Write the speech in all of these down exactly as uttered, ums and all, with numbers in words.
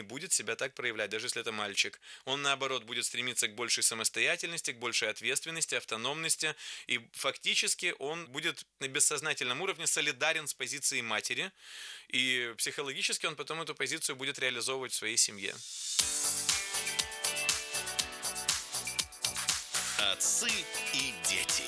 не будет себя так проявлять, даже если это мальчик. Он, наоборот, будет стремиться к большей самостоятельности, к большей ответственности, автономности, и фактически он будет на бессознательном уровне солидарен с позицией матери, и психологически он потом эту позицию будет реализовывать в своей семье. Отцы и дети.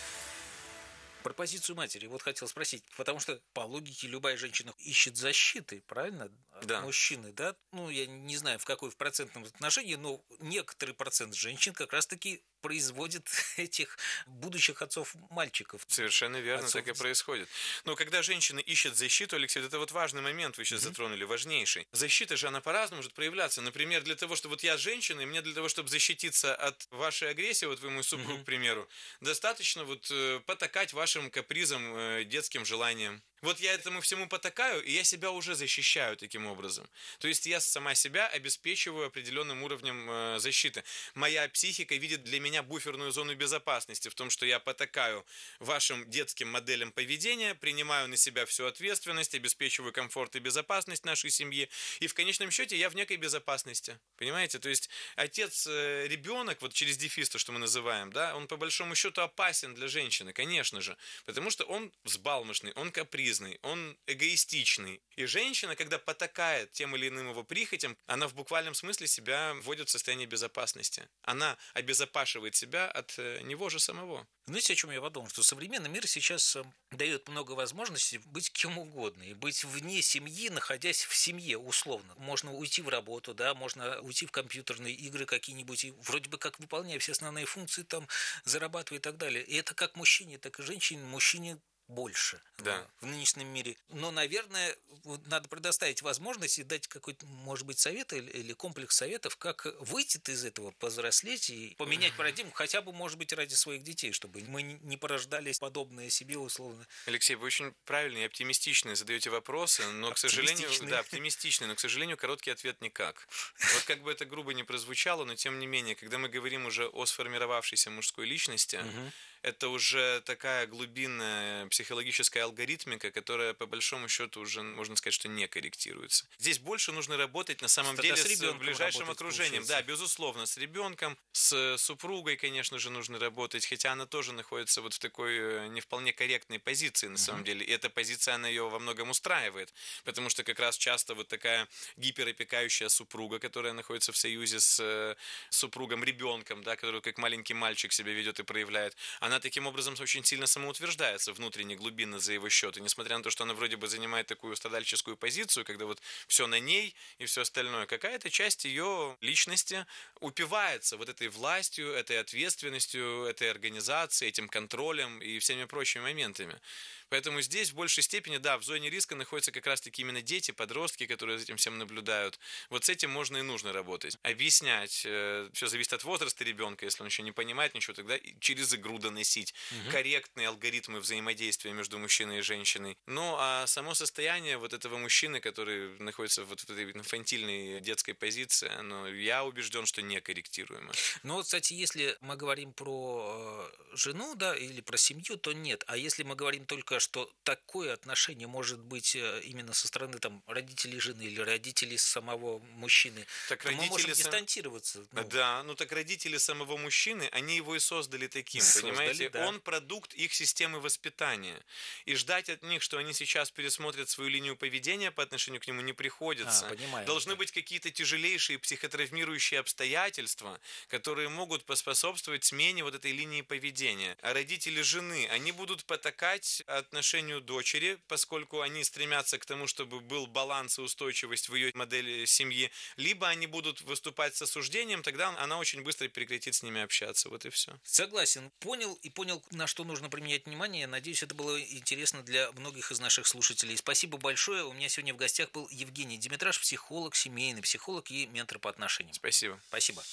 Про позицию матери вот хотел спросить, потому что по логике любая женщина ищет защиты, правильно? От да. мужчины, да? Ну, я не знаю, в какой в процентном отношении, но некоторый процент женщин как раз-таки производит этих будущих отцов-мальчиков. Совершенно верно, Отцов... так и происходит. Но когда женщина ищет защиту, Алексей, это вот важный момент, вы сейчас mm-hmm. затронули, важнейший. Защита же, она по-разному может проявляться. Например, для того, чтобы вот я женщина, и мне для того, чтобы защититься от вашей агрессии, вот вы мой супруг, mm-hmm. к примеру, достаточно вот э, потакать вашим капризам, э, детским желаниям. Вот я этому всему потакаю, и я себя уже защищаю таким образом. То есть я сама себя обеспечиваю определенным уровнем э, защиты. Моя психика видит для меня буферную зону безопасности в том, что я потакаю вашим детским моделям поведения, принимаю на себя всю ответственность, обеспечиваю комфорт и безопасность нашей семьи, и в конечном счете я в некой безопасности. Понимаете? То есть отец-ребенок, вот через дефис, то, что мы называем, да, он по большому счету опасен для женщины, конечно же, потому что он взбалмошный, он капризный, он эгоистичный. И женщина, когда потакает тем или иным его прихотям, она в буквальном смысле себя вводит в состояние безопасности. Она обезопашивает себя от него же самого. Знаете, о чем я подумал? Что современный мир сейчас дает много возможностей быть кем угодно и быть вне семьи, находясь в семье условно. Можно уйти в работу, да, можно уйти в компьютерные игры какие-нибудь, и вроде бы как выполняя все основные функции, там, зарабатывая и так далее. И это как мужчине, так и женщине. Мужчине больше да. в нынешнем мире. Но, наверное, надо предоставить возможность и дать какой-то, может быть, совет или комплекс советов, как выйти из этого, повзрослеть и поменять парадигму, хотя бы, может быть, ради своих детей, чтобы мы не порождали подобное себе условно. Алексей, вы очень правильные и оптимистичные задаете вопросы, но, к сожалению, да, оптимистичные, но, к сожалению, короткий ответ никак. Вот как бы это грубо не прозвучало, но, тем не менее, когда мы говорим уже о сформировавшейся мужской личности, угу. это уже такая глубинная психологическая алгоритмика, которая по большому счету уже, можно сказать, что не корректируется. Здесь больше нужно работать на самом Тогда деле с, с ближайшим окружением. Получается. Да, безусловно, с ребенком, с супругой, конечно же, нужно работать, хотя она тоже находится вот в такой не вполне корректной позиции на uh-huh. самом деле. И эта позиция, она ее во многом устраивает, потому что как раз часто вот такая гиперопекающая супруга, которая находится в союзе с супругом-ребенком, да, который как маленький мальчик себя ведет и проявляет, она таким образом очень сильно самоутверждается внутренне, глубинно за его счет. И несмотря на то, что она вроде бы занимает такую страдальческую позицию, когда вот все на ней и все остальное, какая-то часть ее личности упивается вот этой властью, этой ответственностью, этой организацией, этим контролем и всеми прочими моментами. Поэтому здесь в большей степени, да, в зоне риска находятся как раз-таки именно дети, подростки, которые за этим всем наблюдают. Вот с этим можно и нужно работать. Объяснять, э, все зависит от возраста ребенка, если он еще не понимает ничего, тогда через игру доносить угу. корректные алгоритмы взаимодействия между мужчиной и женщиной. Ну, а само состояние вот этого мужчины, который находится вот в этой инфантильной детской позиции, оно, я убежден, что некорректируемо. Ну, вот, кстати, если мы говорим про жену, да, или про семью, то нет. А если мы говорим только, что такое отношение может быть именно со стороны там, родителей жены или родителей самого мужчины, так то мы можем сам... дистанцироваться. Ну. Да, ну так родители самого мужчины, они его и создали таким, создали, понимаете? Да. Он продукт их системы воспитания. И ждать от них, что они сейчас пересмотрят свою линию поведения по отношению к нему, не приходится. А, понимаю, Должны да. быть какие-то тяжелейшие психотравмирующие обстоятельства, которые могут поспособствовать смене вот этой линии поведения. А родители жены, они будут потакать отношению дочери, поскольку они стремятся к тому, чтобы был баланс и устойчивость в ее модели семьи, либо они будут выступать с осуждением, тогда она очень быстро прекратит с ними общаться. Вот и все. Согласен. Понял и понял, на что нужно применять внимание. Надеюсь, это было интересно для многих из наших слушателей. Спасибо большое. У меня сегодня в гостях был Евгений Димитраш, психолог, семейный психолог и ментор по отношениям. Спасибо. Спасибо.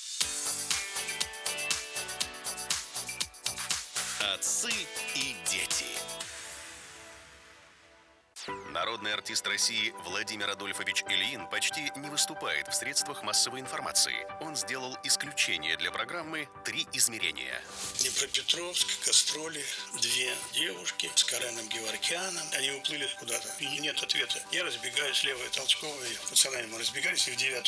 Отцы и дети. Народный артист России Владимир Адольфович Ильин почти не выступает в средствах массовой информации. Он сделал исключение для программы «Три измерения». Днепропетровск, гастроли, две девушки с Кареном Геворкяном. Они уплыли куда-то, и нет ответа. Я разбегаюсь, левая толчковая. Пацанами мы разбегались, и в девятом